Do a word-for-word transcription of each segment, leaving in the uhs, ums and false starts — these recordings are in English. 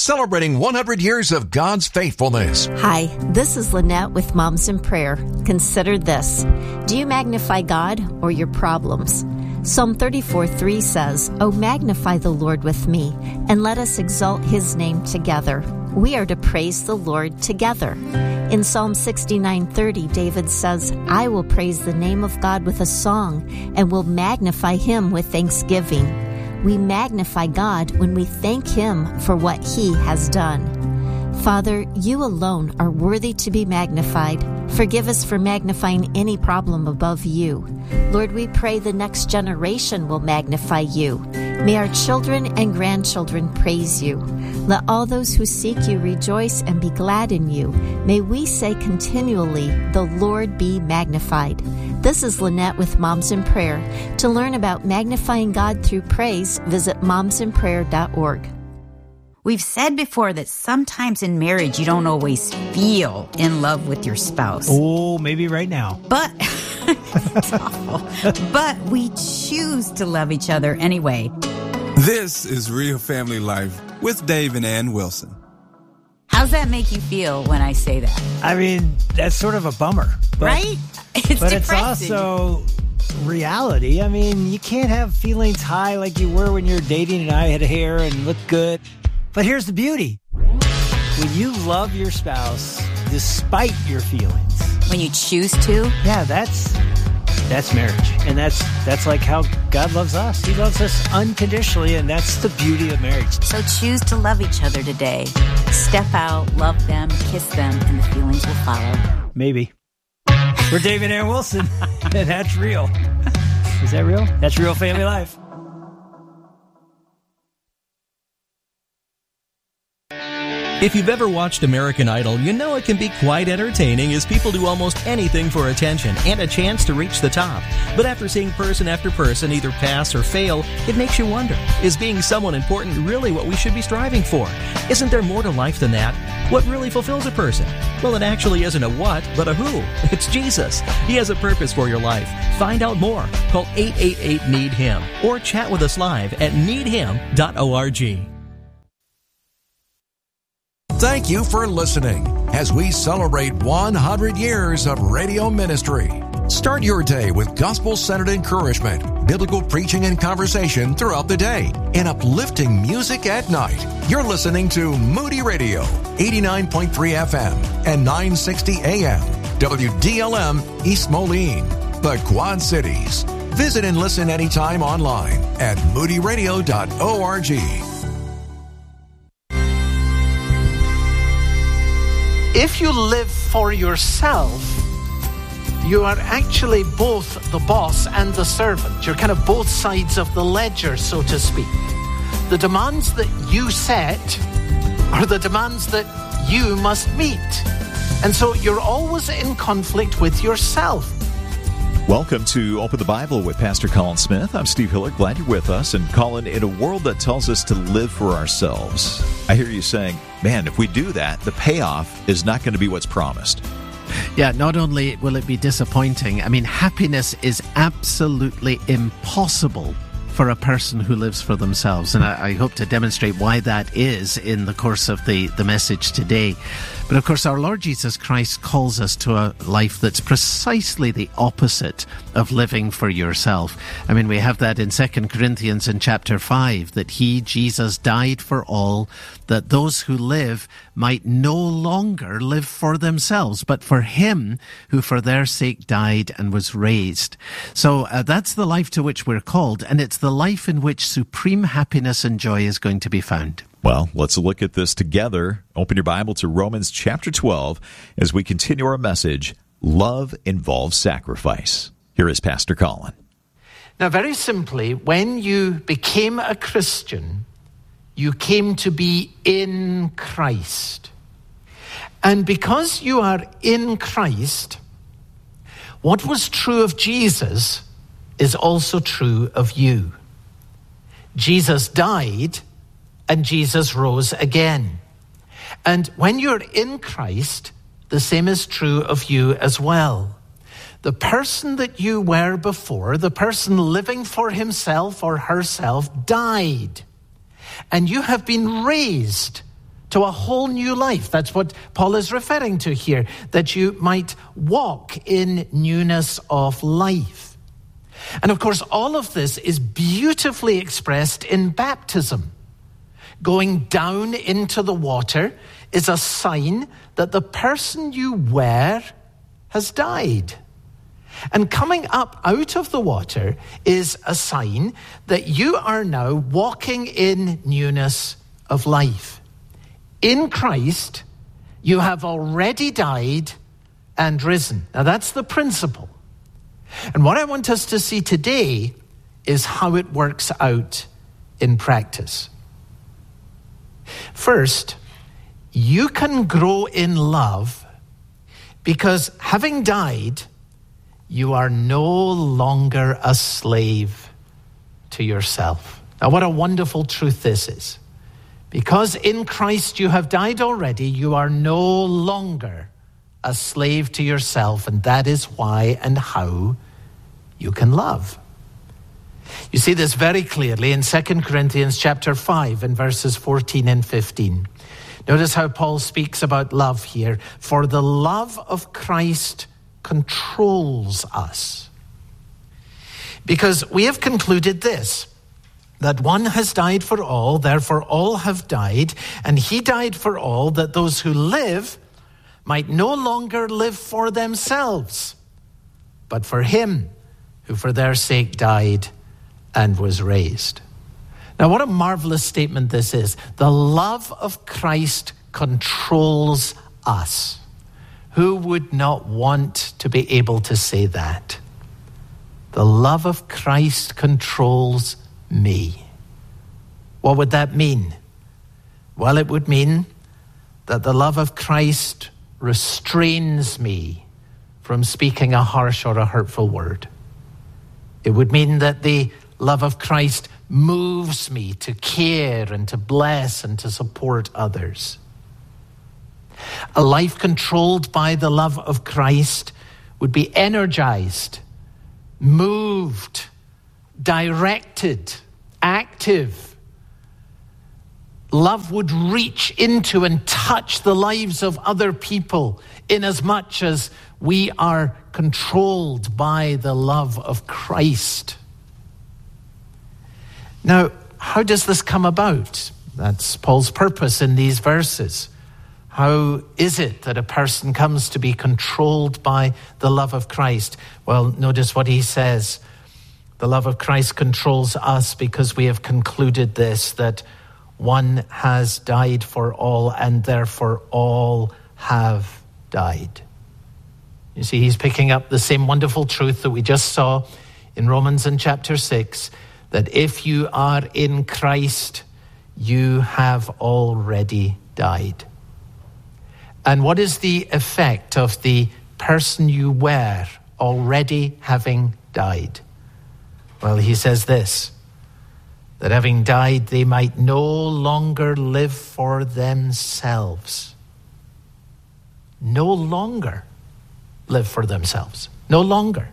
celebrating one hundred years of God's faithfulness. Hi, this is Lynette with Moms in Prayer. Consider this. Do you magnify God or your problems? Psalm thirty-four three says, "Oh, magnify the Lord with me, and let us exalt his name together." We are to praise the Lord together. In Psalm sixty-nine thirty, David says, "I will praise the name of God with a song, and will magnify him with thanksgiving." We magnify God when we thank him for what he has done. Father, you alone are worthy to be magnified. Forgive us for magnifying any problem above you. Lord, we pray the next generation will magnify you. May our children and grandchildren praise you. Let all those who seek you rejoice and be glad in you. May we say continually, "The Lord be magnified." This is Lynette with Moms in Prayer. To learn about magnifying God through praise, visit moms in prayer dot org. We've said before that sometimes in marriage you don't always feel in love with your spouse. Oh, maybe right now. But, it's awful. But we choose to love each other anyway. This is Real Family Life with Dave and Ann Wilson. How's that make you feel when I say that? I mean, that's sort of a bummer. But, right? It's but depressing. It's also reality. I mean, you can't have feelings high like you were when you were dating and I had hair and looked good. But here's the beauty. When you love your spouse despite your feelings. When you choose to. Yeah, that's that's marriage. And that's that's like how God loves us. He loves us unconditionally, and that's the beauty of marriage. So choose to love each other today. Step out, love them, kiss them, and the feelings will follow. Maybe. We're Dave and Ann Wilson, and that's real. Is that real? That's Real Family Life. If you've ever watched American Idol, you know it can be quite entertaining as people do almost anything for attention and a chance to reach the top. But after seeing person after person either pass or fail, it makes you wonder, is being someone important really what we should be striving for? Isn't there more to life than that? What really fulfills a person? Well, it actually isn't a what, but a who. It's Jesus. He has a purpose for your life. Find out more. Call eight eight eight, need him or chat with us live at need him dot org. Thank you for listening as we celebrate one hundred years of radio ministry. Start your day with gospel-centered encouragement, biblical preaching and conversation throughout the day, and uplifting music at night. You're listening to Moody Radio, eighty-nine point three F M and nine sixty A M, W D L M East Moline, the Quad Cities. Visit and listen anytime online at moody radio dot org. If you live for yourself, you are actually both the boss and the servant. You're kind of both sides of the ledger, so to speak. The demands that you set are the demands that you must meet. And so you're always in conflict with yourself. Welcome to Open the Bible with Pastor Colin Smith. I'm Steve Hiller. Glad you're with us. And Colin, in a world that tells us to live for ourselves, I hear you saying, man, if we do that, the payoff is not going to be what's promised. Yeah, not only will it be disappointing, I mean, happiness is absolutely impossible for a person who lives for themselves. And I, I hope to demonstrate why that is in the course of the, the message today. But of course, our Lord Jesus Christ calls us to a life that's precisely the opposite of living for yourself. I mean, we have that in Second Corinthians in chapter five, that he, Jesus, died for all, that those who live might no longer live for themselves, but for him who for their sake died and was raised. So uh, that's the life to which we're called, and it's the life in which supreme happiness and joy is going to be found. Well, let's look at this together. Open your Bible to Romans chapter twelve as we continue our message, Love Involves Sacrifice. Here is Pastor Colin. Now, very simply, when you became a Christian, you came to be in Christ. And because you are in Christ, what was true of Jesus is also true of you. Jesus died, and Jesus rose again. And when you're in Christ, the same is true of you as well. The person that you were before, the person living for himself or herself, died. And you have been raised to a whole new life. That's what Paul is referring to here, that you might walk in newness of life. And of course, all of this is beautifully expressed in baptism. Going down into the water is a sign that the person you were has died. And coming up out of the water is a sign that you are now walking in newness of life. In Christ, you have already died and risen. Now that's the principle. And what I want us to see today is how it works out in practice. First, you can grow in love because having died, you are no longer a slave to yourself. Now, what a wonderful truth this is. Because in Christ you have died already, you are no longer a slave to yourself, and that is why and how you can love. You see this very clearly in Second Corinthians chapter five and verses fourteen and fifteen. Notice how Paul speaks about love here. For the love of Christ controls us. Because we have concluded this, that one has died for all, therefore all have died, and he died for all, that those who live might no longer live for themselves, but for him who for their sake died and was raised. Now, what a marvelous statement this is. The love of Christ controls us. Who would not want to be able to say that? The love of Christ controls me. What would that mean? Well, it would mean that the love of Christ restrains me from speaking a harsh or a hurtful word. It would mean that the love of Christ moves me to care and to bless and to support others. A life controlled by the love of Christ would be energized, moved, directed, active. Love would reach into and touch the lives of other people inasmuch as we are controlled by the love of Christ. Now, how does this come about? That's Paul's purpose in these verses. How is it that a person comes to be controlled by the love of Christ? Well, notice what he says. The love of Christ controls us because we have concluded this, that one has died for all, and therefore all have died. You see, he's picking up the same wonderful truth that we just saw in Romans in chapter six, that if you are in Christ, you have already died. And what is the effect of the person you were already having died? Well, he says this, that having died, they might no longer live for themselves. No longer live for themselves. No longer.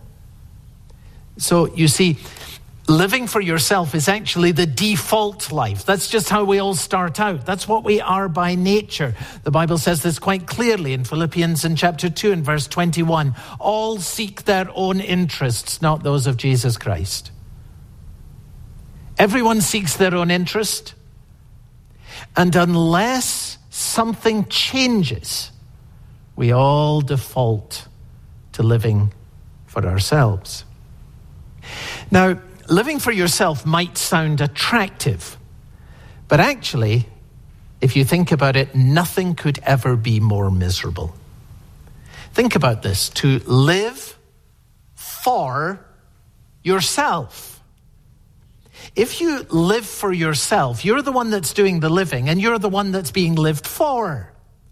So you see, living for yourself is actually the default life. That's just how we all start out. That's what we are by nature. The Bible says this quite clearly in Philippians in chapter two and verse twenty-one. All seek their own interests, not those of Jesus Christ. Everyone seeks their own interest. And unless something changes, we all default to living for ourselves. Now, living for yourself might sound attractive, but actually, if you think about it, nothing could ever be more miserable. Think about this, to live for yourself. If you live for yourself, you're the one that's doing the living, and you're the one that's being lived for.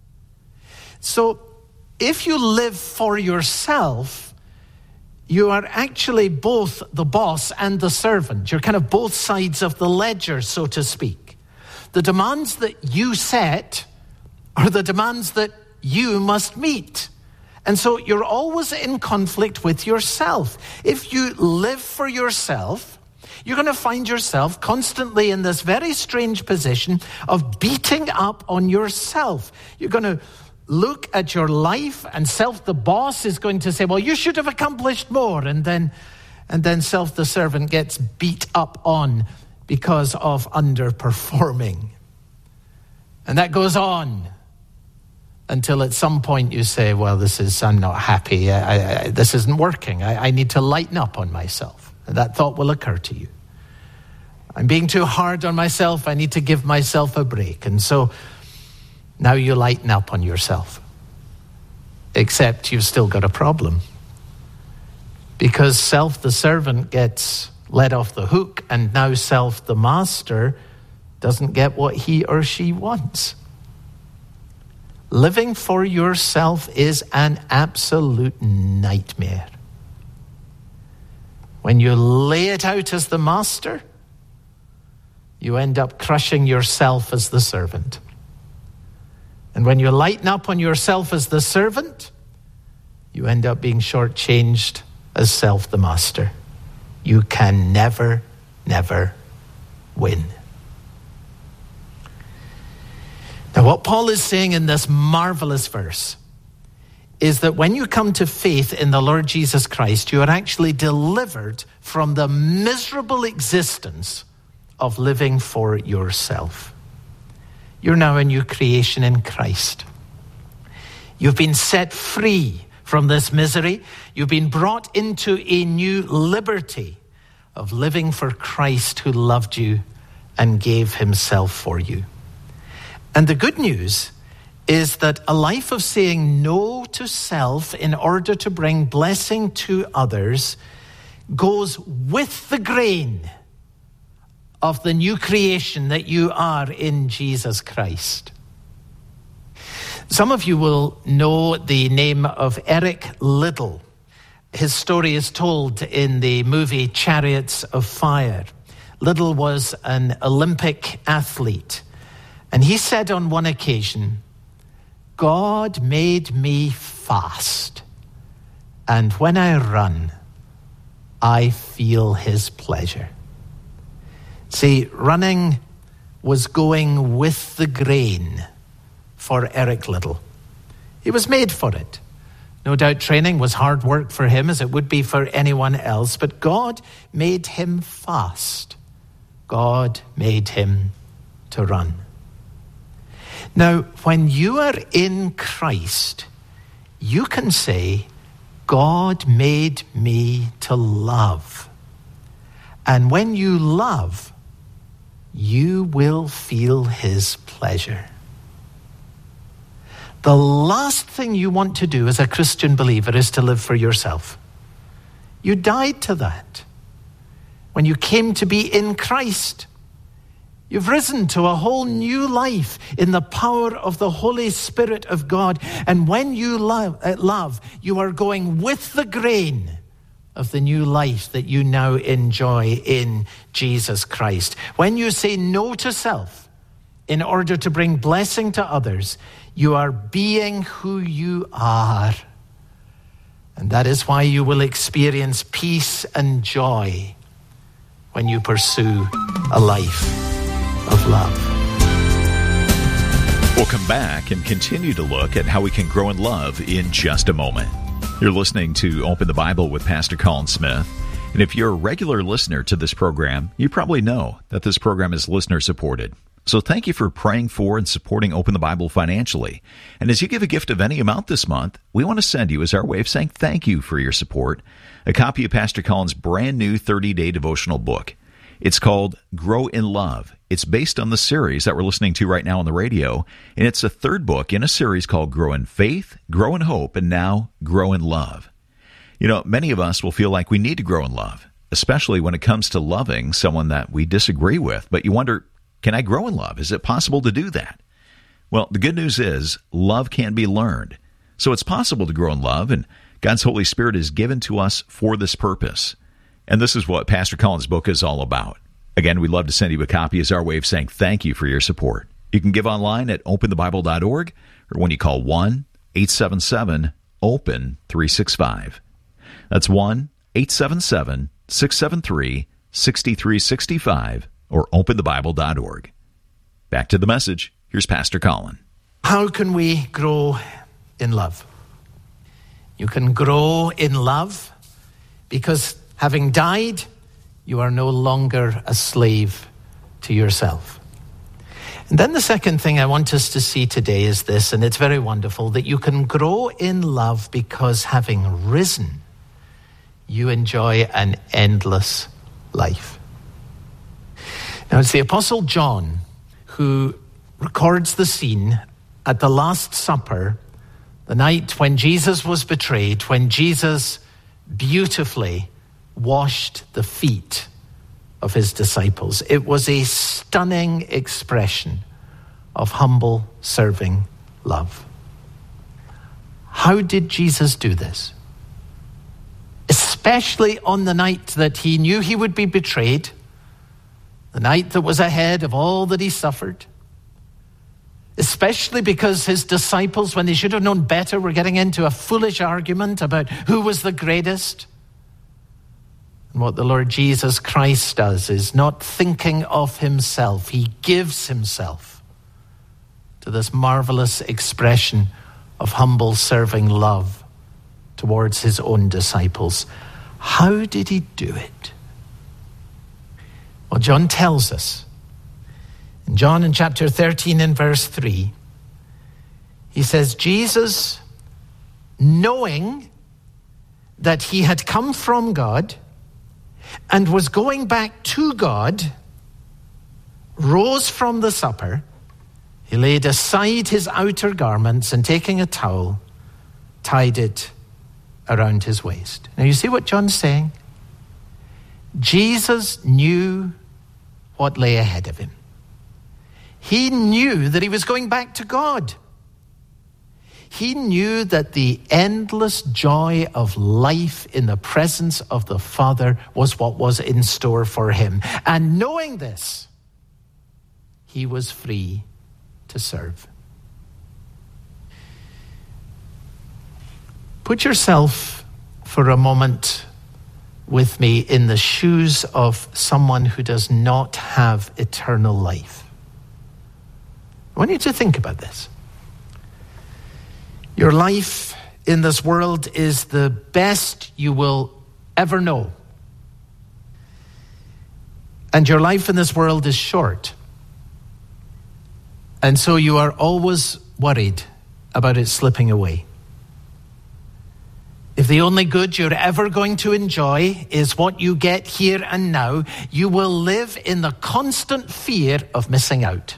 So, if you live for yourself, you are actually both the boss and the servant. You're kind of both sides of the ledger, so to speak. The demands that you set are the demands that you must meet. And so you're always in conflict with yourself. If you live for yourself, you're going to find yourself constantly in this very strange position of beating up on yourself. You're going to look at your life, and self, the boss, is going to say, well, you should have accomplished more. And then, and then self, the servant, gets beat up on because of underperforming. And that goes on until at some point you say, well, this is, I'm not happy. I, I, this isn't working. I, I need to lighten up on myself. And that thought will occur to you. I'm being too hard on myself. I need to give myself a break. And so now you lighten up on yourself. Except you've still got a problem. Because self, the servant, gets let off the hook, and now self, the master, doesn't get what he or she wants. Living for yourself is an absolute nightmare. When you lay it out as the master, you end up crushing yourself as the servant. And when you lighten up on yourself as the servant, you end up being shortchanged as self, the master. You can never, never win. Now, what Paul is saying in this marvelous verse is that when you come to faith in the Lord Jesus Christ, you are actually delivered from the miserable existence of living for yourself. You're now a new creation in Christ. You've been set free from this misery. You've been brought into a new liberty of living for Christ, who loved you and gave himself for you. And the good news is that a life of saying no to self in order to bring blessing to others goes with the grain of the new creation that you are in Jesus Christ. Some of you will know the name of Eric Liddell. His story is told in the movie Chariots of Fire. Liddell was an Olympic athlete. And he said on one occasion, God made me fast, and when I run, I feel his pleasure. See, running was going with the grain for Eric Liddell. He was made for it. No doubt training was hard work for him, as it would be for anyone else, but God made him fast. God made him to run. Now, when you are in Christ, you can say, God made me to love. And when you love, you will feel his pleasure. The last thing you want to do as a Christian believer is to live for yourself. You died to that. When you came to be in Christ, you've risen to a whole new life in the power of the Holy Spirit of God. And when you love, uh, love, you are going with the grain of the new life that you now enjoy in Jesus Christ. When you say no to self in order to bring blessing to others, you are being who you are. And that is why you will experience peace and joy when you pursue a life of love. We'll come back and continue to look at how we can grow in love in just a moment. You're listening to Open the Bible with Pastor Colin Smith. And if you're a regular listener to this program, you probably know that this program is listener supported. So thank you for praying for and supporting Open the Bible financially. And as you give a gift of any amount this month, we want to send you, as our way of saying thank you for your support, a copy of Pastor Colin's brand new thirty-day devotional book. It's called Grow in Love. It's based on the series that we're listening to right now on the radio, and it's a third book in a series called Grow in Faith, Grow in Hope, and now Grow in Love. You know, many of us will feel like we need to grow in love, especially when it comes to loving someone that we disagree with. But you wonder, can I grow in love? Is it possible to do that? Well, the good news is love can be learned. So it's possible to grow in love, and God's Holy Spirit is given to us for this purpose. And this is what Pastor Colin's book is all about. Again, we'd love to send you a copy as our way of saying thank you for your support. You can give online at open the bible dot org or when you call one eight seven seven open three six five. That's one eight seven seven six seven three six three six five or open the bible dot org. Back to the message. Here's Pastor Colin. How can we grow in love? You can grow in love because having died, you are no longer a slave to yourself. And then the second thing I want us to see today is this, and it's very wonderful, that you can grow in love because having risen, you enjoy an endless life. Now, it's the Apostle John who records the scene at the Last Supper, the night when Jesus was betrayed, when Jesus beautifully washed the feet of his disciples. It was a stunning expression of humble, serving love. How did Jesus do this? Especially on the night that he knew he would be betrayed, the night that was ahead of all that he suffered. Especially because his disciples, when they should have known better, were getting into a foolish argument about who was the greatest. And what the Lord Jesus Christ does is not thinking of himself. He gives himself to this marvelous expression of humble serving love towards his own disciples. How did he do it? Well, John tells us. In John in chapter thirteen in verse three, he says, Jesus, knowing that he had come from God and was going back to God, rose from the supper. He laid aside his outer garments and taking a towel, tied it around his waist. Now you see what John's saying? Jesus knew what lay ahead of him. He knew that he was going back to God. He knew that the endless joy of life in the presence of the Father was what was in store for him. And knowing this, he was free to serve. Put yourself for a moment with me in the shoes of someone who does not have eternal life. I want you to think about this. Your life in this world is the best you will ever know. And your life in this world is short. And so you are always worried about it slipping away. If the only good you're ever going to enjoy is what you get here and now, you will live in the constant fear of missing out.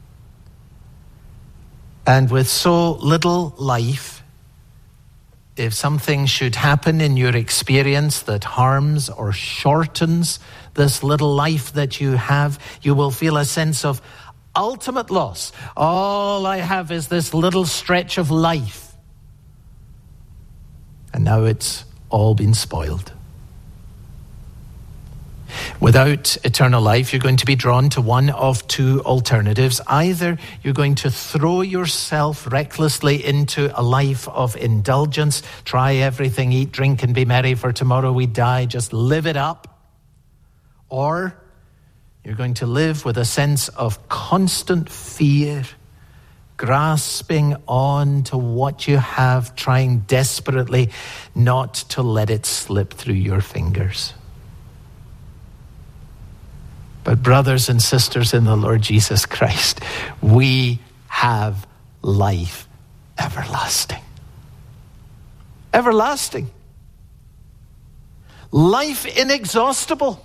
And with so little life, if something should happen in your experience that harms or shortens this little life that you have, you will feel a sense of ultimate loss. All I have is this little stretch of life. And now it's all been spoiled. Without eternal life, you're going to be drawn to one of two alternatives. Either you're going to throw yourself recklessly into a life of indulgence, try everything, eat, drink, and be merry, for tomorrow we die, just live it up. Or you're going to live with a sense of constant fear, grasping on to what you have, trying desperately not to let it slip through your fingers. But brothers and sisters in the Lord Jesus Christ, we have life everlasting. Everlasting. Life inexhaustible.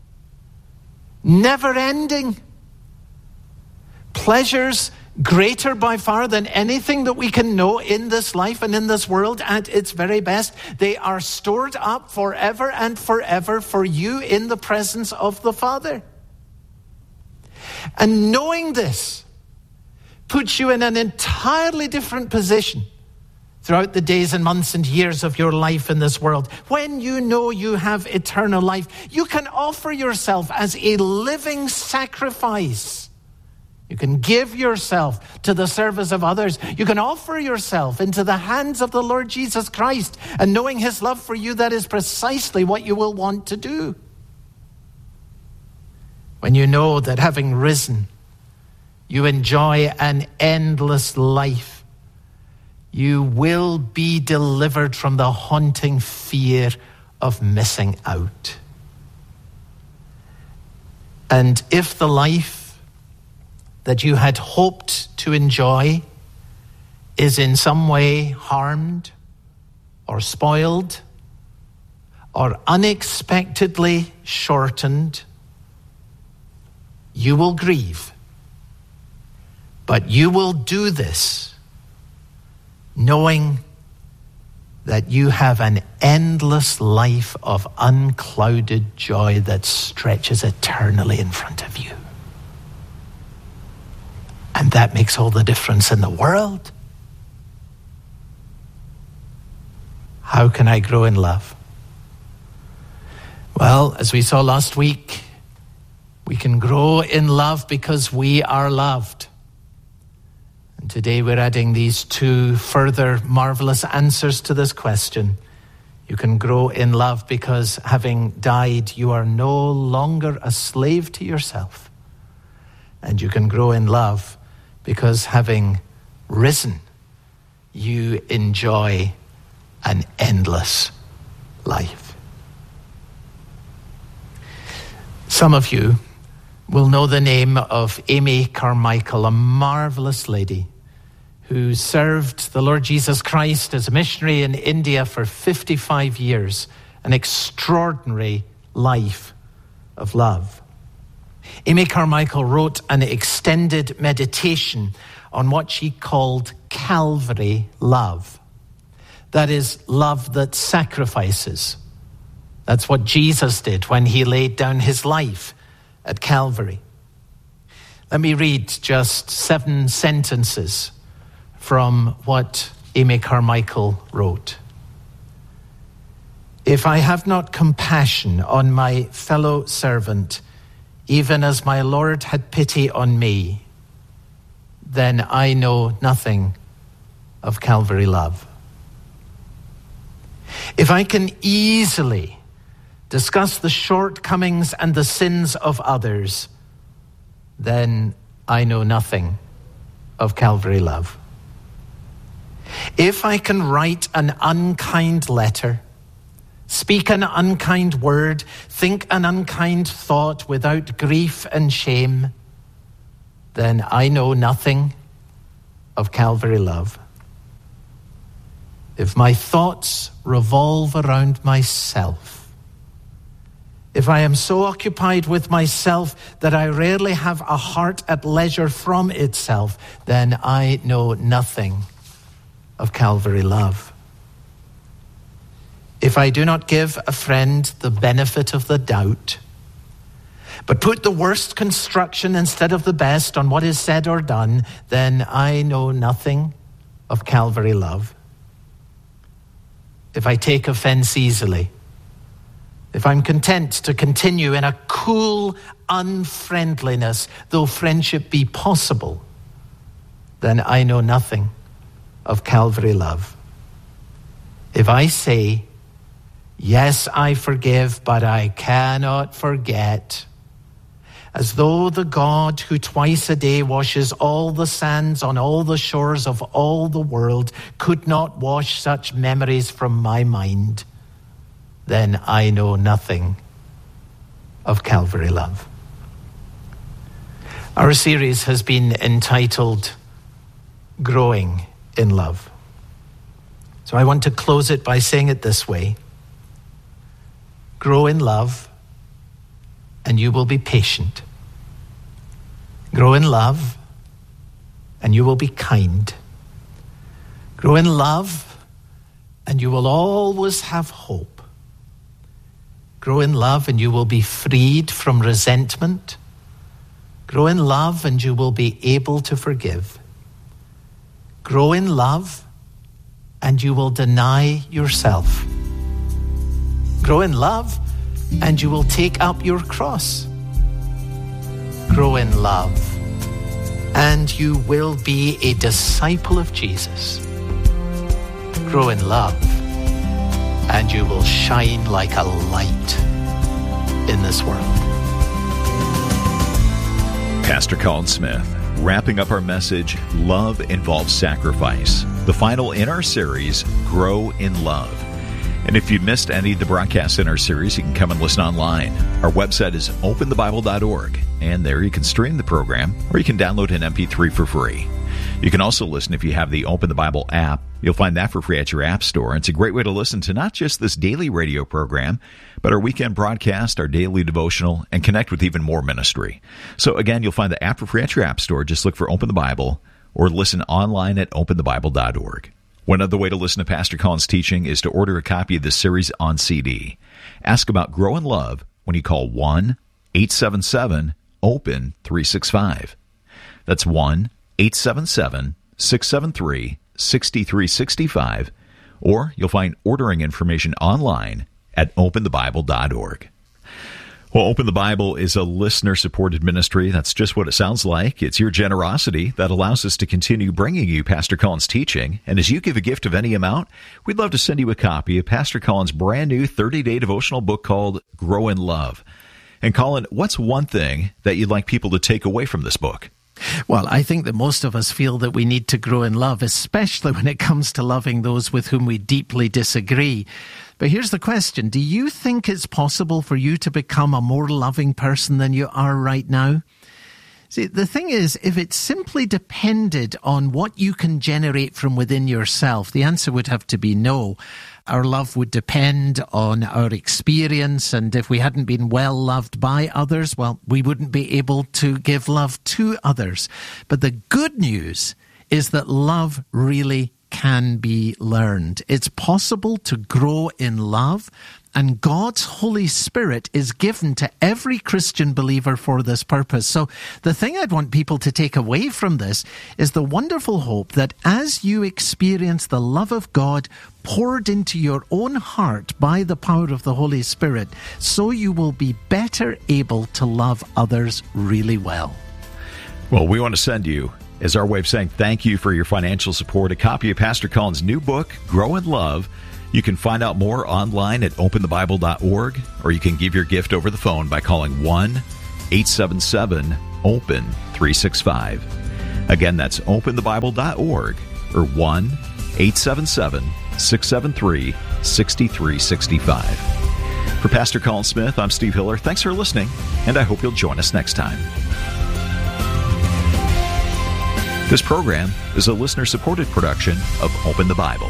Never ending. Pleasures greater by far than anything that we can know in this life and in this world at its very best. They are stored up forever and forever for you in the presence of the Father. And knowing this puts you in an entirely different position throughout the days and months and years of your life in this world. When you know you have eternal life, you can offer yourself as a living sacrifice. You can give yourself to the service of others. You can offer yourself into the hands of the Lord Jesus Christ. And knowing his love for you, that is precisely what you will want to do. when you know that having risen, you enjoy an endless life, you will be delivered from the haunting fear of missing out. And if the life that you had hoped to enjoy is in some way harmed or spoiled or unexpectedly shortened, you will grieve. But you will do this knowing that you have an endless life of unclouded joy that stretches eternally in front of you. And that makes all the difference in the world. How can I grow in love? Well, as we saw last week, we can grow in love because we are loved. And today we're adding these two further marvelous answers to this question. You can grow in love because having died, you are no longer a slave to yourself. And you can grow in love because having risen, you enjoy an endless life. Some of you will know the name of Amy Carmichael, a marvelous lady who served the Lord Jesus Christ as a missionary in India for fifty-five years, an extraordinary life of love. Amy Carmichael wrote an extended meditation on what she called Calvary love. That is, love that sacrifices. That's what Jesus did when he laid down his life at Calvary. Let me read just seven sentences from what Amy Carmichael wrote. If I have not compassion on my fellow servant, even as my Lord had pity on me, then I know nothing of Calvary love. If I can easily discuss the shortcomings and the sins of others, then I know nothing of Calvary love. If I can write an unkind letter, speak an unkind word, think an unkind thought without grief and shame, then I know nothing of Calvary love. If my thoughts revolve around myself, if I am so occupied with myself that I rarely have a heart at leisure from itself, then I know nothing of Calvary love. If I do not give a friend the benefit of the doubt, but put the worst construction instead of the best on what is said or done, then I know nothing of Calvary love. If I take offense easily, if I'm content to continue in a cool unfriendliness, though friendship be possible, then I know nothing of Calvary love. If I say, yes, I forgive, but I cannot forget, as though the God who twice a day washes all the sands on all the shores of all the world could not wash such memories from my mind, then I know nothing of Calvary love. Our series has been entitled Growing in Love. So I want to close it by saying it this way. Grow in love, and you will be patient. Grow in love, and you will be kind. Grow in love, and you will always have hope. Grow in love, and you will be freed from resentment. Grow in love, and you will be able to forgive. Grow in love, and you will deny yourself. Grow in love, and you will take up your cross. Grow in love, and you will be a disciple of Jesus. Grow in love, and you will shine like a light in this world. Pastor Colin Smith, wrapping up our message, Love Involves Sacrifice, the final in our series, Grow in Love. And if you missed any of the broadcasts in our series, you can come and listen online. Our website is open the bible dot org, and there you can stream the program, or you can download an M P three for free. You can also listen if you have the Open the Bible app. You'll find that for free at your app store. It's a great way to listen to not just this daily radio program, but our weekend broadcast, our daily devotional, and connect with even more ministry. So again, you'll find the app for free at your app store. Just look for Open the Bible or listen online at open the bible dot org. One other way to listen to Pastor Colin's teaching is to order a copy of this series on C D. Ask about Grow in Love when you call one eight seven seven open three six five. That's one eight seven seven six seven three six three six five, or you'll find ordering information online at open the bible dot org. Well, Open the Bible is a listener-supported ministry. That's just what it sounds like. It's your generosity that allows us to continue bringing you Pastor Colin's teaching. And as you give a gift of any amount, we'd love to send you a copy of Pastor Colin's brand new thirty-day devotional book called Grow in Love. And Colin, what's one thing that you'd like people to take away from this book? Well, I think that most of us feel that we need to grow in love, especially when it comes to loving those with whom we deeply disagree. But here's the question. Do you think it's possible for you to become a more loving person than you are right now? See, the thing is, if it simply depended on what you can generate from within yourself, the answer would have to be no. Our love would depend on our experience, and if we hadn't been well loved by others, well, we wouldn't be able to give love to others. But the good news is that love really can be learned. It's possible to grow in love, and God's Holy Spirit is given to every Christian believer for this purpose. So the thing I'd want people to take away from this is the wonderful hope that as you experience the love of God poured into your own heart by the power of the Holy Spirit, so you will be better able to love others really well. Well, we want to send you, as our way of saying thank you for your financial support, a copy of Pastor Colin's new book, Grow in Love. You can find out more online at open the bible dot org, or you can give your gift over the phone by calling one eight seven seven open three six five. Again, that's open the bible dot org or one eight seven seven six seven three six three six five. For Pastor Colin Smith, I'm Steve Hiller. Thanks for listening, and I hope you'll join us next time. This program is a listener-supported production of Open the Bible.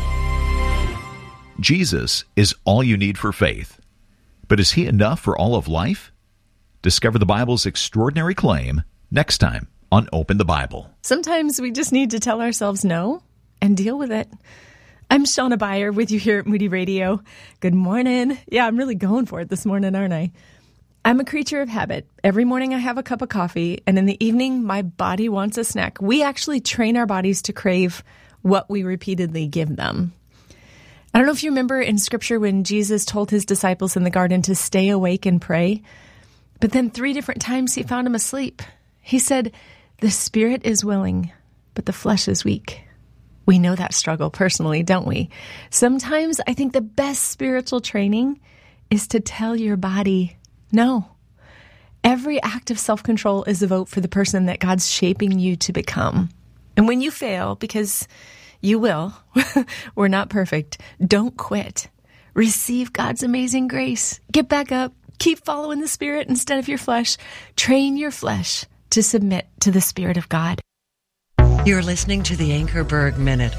Jesus is all you need for faith. But is he enough for all of life? Discover the Bible's extraordinary claim next time on Open the Bible. Sometimes we just need to tell ourselves no and deal with it. I'm Shauna Beyer with you here at Moody Radio. Good morning. Yeah, I'm really going for it this morning, aren't I? I'm a creature of habit. Every morning I have a cup of coffee, and in the evening my body wants a snack. We actually train our bodies to crave what we repeatedly give them. I don't know if you remember in Scripture when Jesus told his disciples in the garden to stay awake and pray, but then three different times he found them asleep. He said, the spirit is willing, but the flesh is weak. We know that struggle personally, don't we? Sometimes I think the best spiritual training is to tell your body no. Every act of self-control is a vote for the person that God's shaping you to become. And when you fail, because you will, we're not perfect, don't quit. Receive God's amazing grace. Get back up. Keep following the Spirit instead of your flesh. Train your flesh to submit to the Spirit of God. You're listening to the Anchorberg Minute.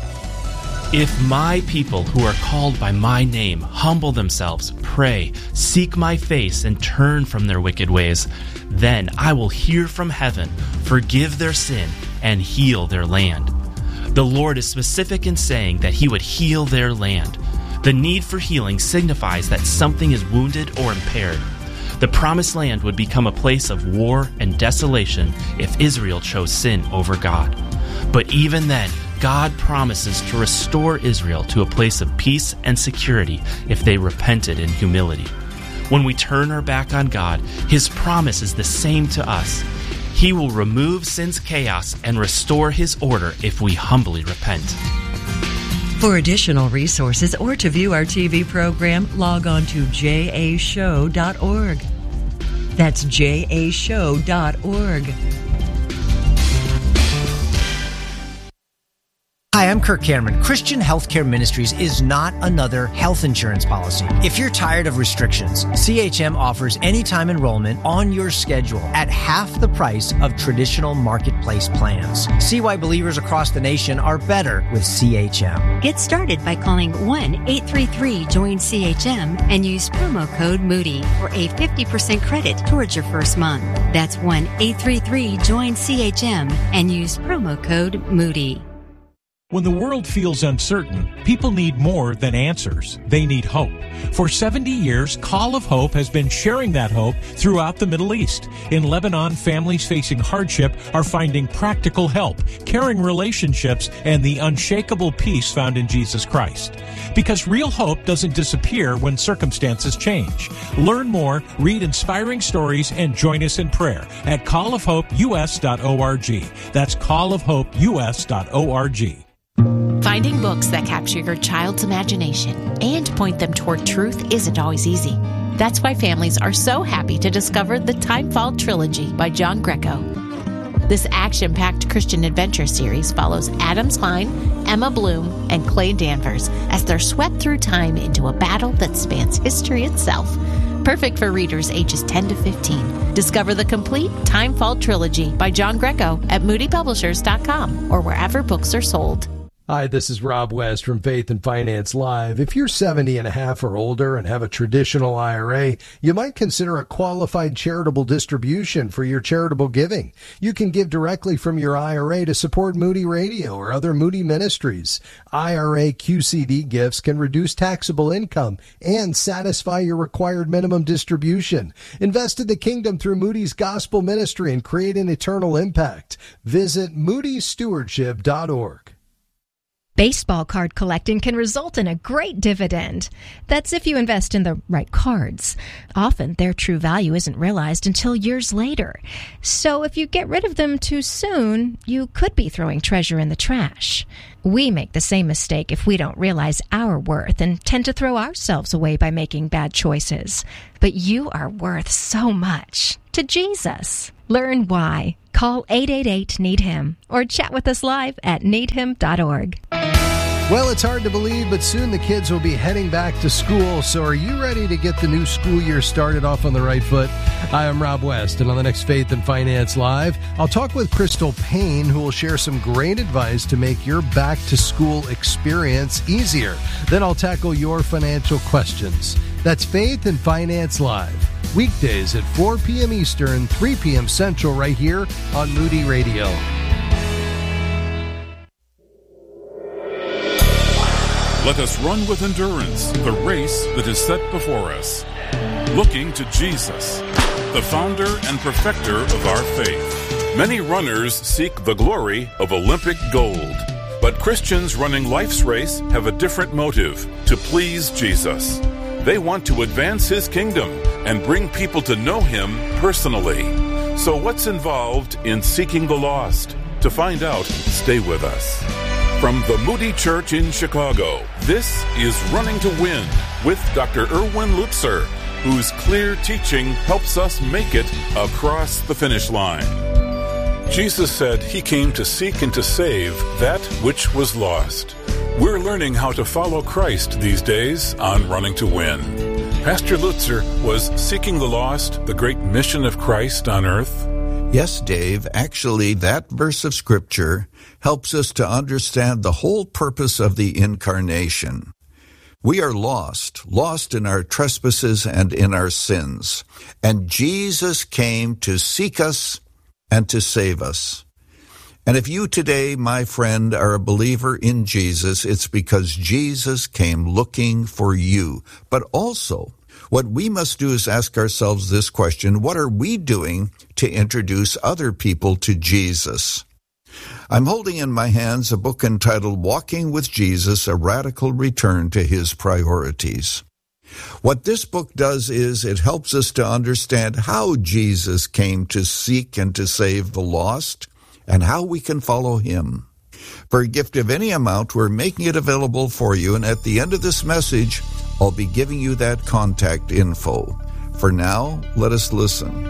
If my people who are called by my name humble themselves, pray, seek my face, and turn from their wicked ways, then I will hear from heaven, forgive their sin, and heal their land. The Lord is specific in saying that he would heal their land. The need for healing signifies that something is wounded or impaired. The promised land would become a place of war and desolation if Israel chose sin over God. But even then, God promises to restore Israel to a place of peace and security if they repented in humility. When we turn our back on God, his promise is the same to us. He will remove sin's chaos and restore his order if we humbly repent. For additional resources or to view our T V program, log on to j a show dot org. That's j a show dot org. I'm Kirk Cameron. Christian Healthcare Ministries is not another health insurance policy. If you're tired of restrictions, C H M offers anytime enrollment on your schedule at half the price of traditional marketplace plans. See why believers across the nation are better with C H M. Get started by calling one eight three three join C H M and use promo code Moody for a fifty percent credit towards your first month. That's one eight three three join C H M and use promo code Moody. When the world feels uncertain, people need more than answers. They need hope. For seventy years, Call of Hope has been sharing that hope throughout the Middle East. In Lebanon, families facing hardship are finding practical help, caring relationships, and the unshakable peace found in Jesus Christ. Because real hope doesn't disappear when circumstances change. Learn more, read inspiring stories, and join us in prayer at call of hope u s dot org. That's call of hope u s dot org. Finding books that capture your child's imagination and point them toward truth isn't always easy. That's why families are so happy to discover the Timefall Trilogy by John Greco. This action-packed Christian adventure series follows Adam Klein, Emma Bloom, and Clay Danvers as they're swept through time into a battle that spans history itself. Perfect for readers ages ten to fifteen. Discover the complete Timefall Trilogy by John Greco at moody publishers dot com or wherever books are sold. Hi, this is Rob West from Faith and Finance Live. If you're seventy and a half or older and have a traditional I R A, you might consider a qualified charitable distribution for your charitable giving. You can give directly from your I R A to support Moody Radio or other Moody ministries. I R A Q C D gifts can reduce taxable income and satisfy your required minimum distribution. Invest in the kingdom through Moody's Gospel Ministry and create an eternal impact. Visit moody stewardship dot org. Baseball card collecting can result in a great dividend. That's if you invest in the right cards. Often, their true value isn't realized until years later. So if you get rid of them too soon, you could be throwing treasure in the trash. We make the same mistake if we don't realize our worth and tend to throw ourselves away by making bad choices. But you are worth so much to Jesus. Learn why. Call eight eight eight, need him or chat with us live at need him dot org. Well, it's hard to believe, but soon the kids will be heading back to school. So are you ready to get the new school year started off on the right foot? Hi, I'm Rob West, and on the next Faith and Finance Live, I'll talk with Crystal Payne, who will share some great advice to make your back-to-school experience easier. Then I'll tackle your financial questions. That's Faith and Finance Live, weekdays at four p.m. Eastern, three p.m. Central, right here on Moody Radio. Let us run with endurance the race that is set before us, looking to Jesus, the founder and perfecter of our faith. Many runners seek the glory of Olympic gold, but Christians running life's race have a different motive: to please Jesus. They want to advance his kingdom and bring people to know him personally. So what's involved in seeking the lost? To find out, stay with us. From the Moody Church in Chicago, this is Running to Win with Doctor Erwin Lutzer, whose clear teaching helps us make it across the finish line. Jesus said he came to seek and to save that which was lost. We're learning how to follow Christ these days on Running to Win. Pastor Lutzer was seeking the lost, the great mission of Christ on earth. Yes, Dave. Actually, that verse of Scripture helps us to understand the whole purpose of the incarnation. We are lost, lost in our trespasses and in our sins. And Jesus came to seek us and to save us. And if you today, my friend, are a believer in Jesus, it's because Jesus came looking for you. But also, what we must do is ask ourselves this question: what are we doing to introduce other people to Jesus? I'm holding in my hands a book entitled Walking with Jesus, A Radical Return to His Priorities. What this book does is it helps us to understand how Jesus came to seek and to save the lost, and how we can follow him. For a gift of any amount, we're making it available for you, and at the end of this message, I'll be giving you that contact info. For now, let us listen.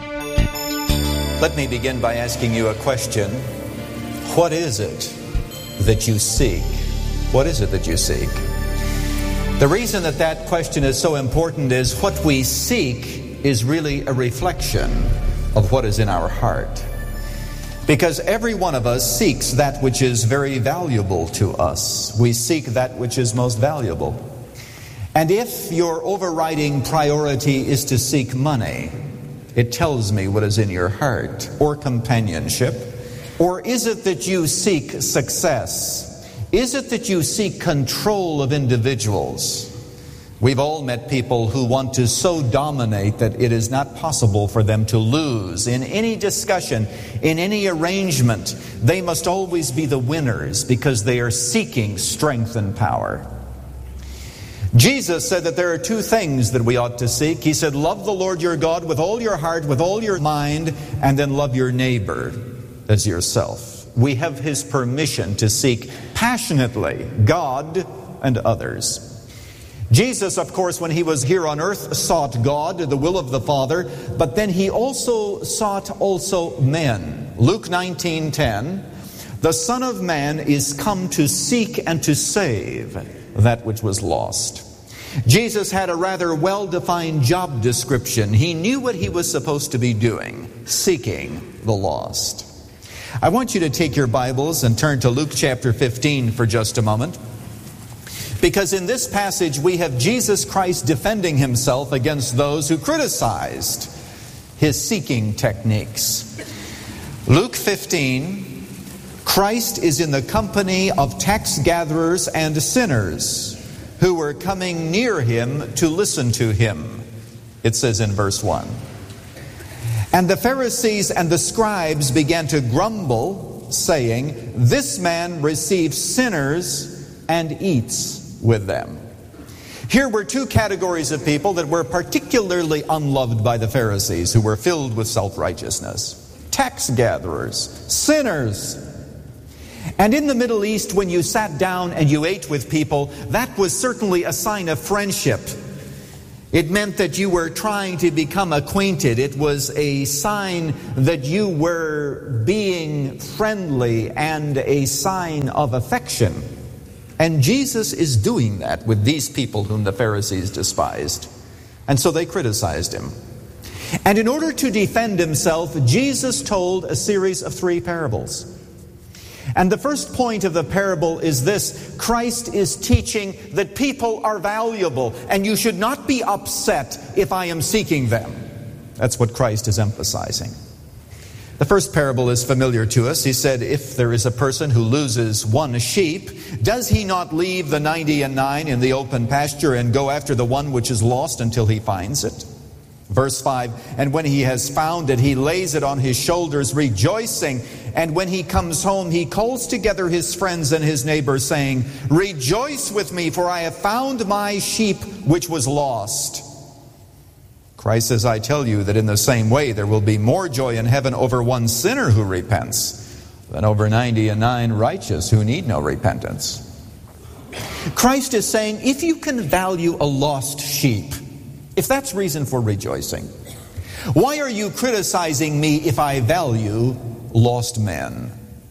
Let me begin by asking you a question. What is it that you seek? What is it that you seek? The reason that that question is so important is what we seek is really a reflection of what is in our heart. Because every one of us seeks that which is very valuable to us. We seek that which is most valuable. And if your overriding priority is to seek money, it tells me what is in your heart, or companionship. Or is it that you seek success? Is it that you seek control of individuals? We've all met people who want to so dominate that it is not possible for them to lose. In any discussion, in any arrangement, they must always be the winners because they are seeking strength and power. Jesus said that there are two things that we ought to seek. He said, love the Lord your God with all your heart, with all your mind, and then love your neighbor as yourself. We have His permission to seek passionately God and others. Jesus, of course, when He was here on earth, sought God, the will of the Father, but then He also sought also men. Luke nineteen ten, the Son of Man is come to seek and to save that which was lost. Jesus had a rather well-defined job description. He knew what He was supposed to be doing, seeking the lost. I want you to take your Bibles and turn to Luke chapter fifteen for just a moment. Because in this passage we have Jesus Christ defending Himself against those who criticized His seeking techniques. Luke fifteen, Christ is in the company of tax gatherers and sinners who were coming near Him to listen to Him. It says in verse one. And the Pharisees and the scribes began to grumble, saying, this man receives sinners and eats with them. Here were two categories of people that were particularly unloved by the Pharisees, who were filled with self-righteousness. Tax gatherers, sinners. And in the Middle East, when you sat down and you ate with people, that was certainly a sign of friendship. It meant that you were trying to become acquainted. It was a sign that you were being friendly and a sign of affection. And Jesus is doing that with these people whom the Pharisees despised. And so they criticized Him. And in order to defend Himself, Jesus told a series of three parables. And the first point of the parable is this: Christ is teaching that people are valuable, and you should not be upset if I am seeking them. That's what Christ is emphasizing. The first parable is familiar to us. He said, if there is a person who loses one sheep, does he not leave the ninety and nine in the open pasture and go after the one which is lost until he finds it? Verse five, and when he has found it, he lays it on his shoulders, rejoicing. And when he comes home, he calls together his friends and his neighbors, saying, rejoice with me, for I have found my sheep which was lost. Christ says, I tell you that in the same way there will be more joy in heaven over one sinner who repents than over ninety and nine righteous who need no repentance. Christ is saying, if you can value a lost sheep, if that's reason for rejoicing, why are you criticizing me if I value lost men?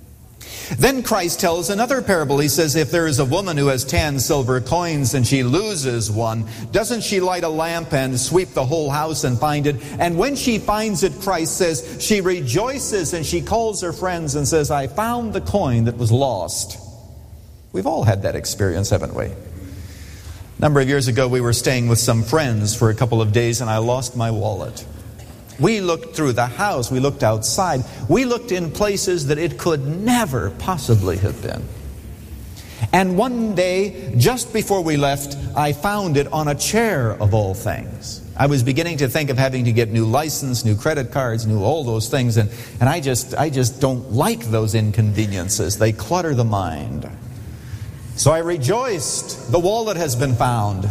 Then Christ tells another parable. He says, if there is a woman who has ten silver coins and she loses one, doesn't she light a lamp and sweep the whole house and find it? And when she finds it, Christ says, she rejoices and she calls her friends and says, I found the coin that was lost. We've all had that experience, haven't we? A number of years ago, we were staying with some friends for a couple of days and I lost my wallet. We looked through the house, we looked outside, we looked in places that it could never possibly have been. And one day, just before we left, I found it on a chair of all things. I was beginning to think of having to get new license, new credit cards, new all those things, and, and I just I just don't like those inconveniences. They clutter the mind. So I rejoiced. The wallet has been found.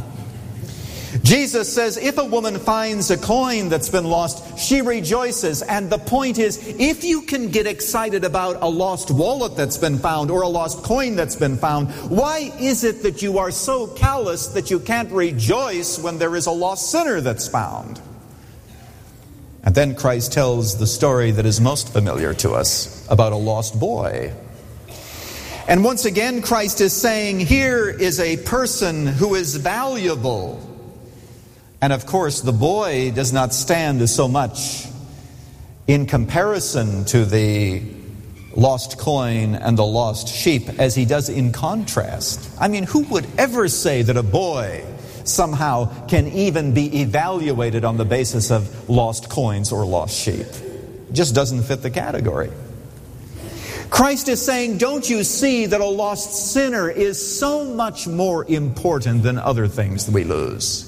Jesus says, if a woman finds a coin that's been lost, she rejoices. And the point is, if you can get excited about a lost wallet that's been found or a lost coin that's been found, why is it that you are so callous that you can't rejoice when there is a lost sinner that's found? And then Christ tells the story that is most familiar to us about a lost boy. And once again, Christ is saying, here is a person who is valuable. And of course, the boy does not stand so much in comparison to the lost coin and the lost sheep as he does in contrast. I mean, who would ever say that a boy somehow can even be evaluated on the basis of lost coins or lost sheep? It just doesn't fit the category. Christ is saying, don't you see that a lost sinner is so much more important than other things that we lose?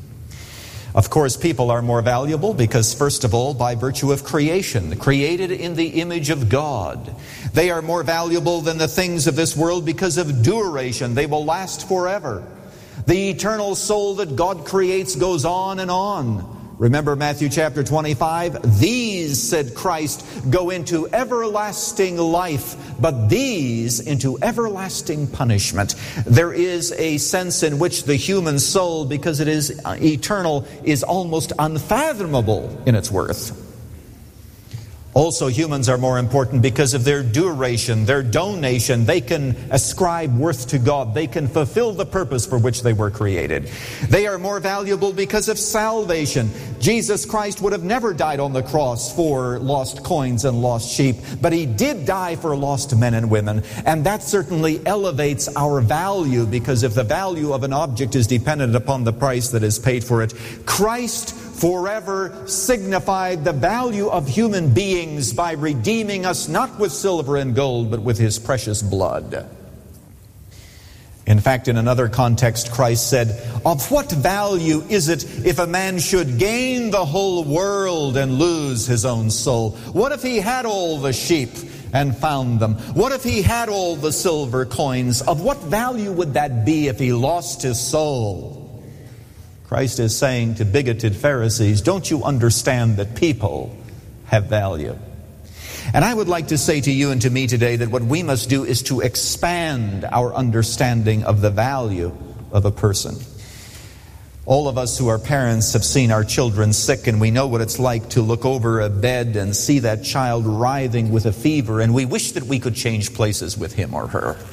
Of course, people are more valuable because, first of all, by virtue of creation, created in the image of God. They are more valuable than the things of this world because of duration. They will last forever. The eternal soul that God creates goes on and on. Remember Matthew chapter twenty-five? These, said Christ, go into everlasting life, but these into everlasting punishment. There is a sense in which the human soul, because it is eternal, is almost unfathomable in its worth. Also, humans are more important because of their duration, their donation. They can ascribe worth to God. They can fulfill the purpose for which they were created. They are more valuable because of salvation. Jesus Christ would have never died on the cross for lost coins and lost sheep, but he did die for lost men and women. And that certainly elevates our value, because if the value of an object is dependent upon the price that is paid for it, Christ forever signified the value of human beings by redeeming us not with silver and gold, but with his precious blood. In fact, in another context, Christ said, of what value is it if a man should gain the whole world and lose his own soul? What if he had all the sheep and found them? What if he had all the silver coins? Of what value would that be if he lost his soul? Christ is saying to bigoted Pharisees, don't you understand that people have value? And I would like to say to you and to me today that what we must do is to expand our understanding of the value of a person. All of us who are parents have seen our children sick, and we know what it's like to look over a bed and see that child writhing with a fever, and we wish that we could change places with him or her.